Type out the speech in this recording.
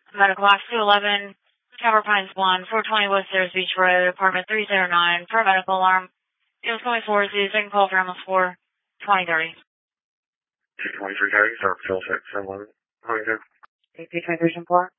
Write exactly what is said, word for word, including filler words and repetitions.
Medical Box two eleven, Tower Pines one, four twenty West Sarahs Beach Road, apartment three oh nine, for a medical alarm. It was going forward to the second call for almost four twenty thirty. two twenty-three thirty, start Phil six, seven eleven. How are you doing? two twenty-three four.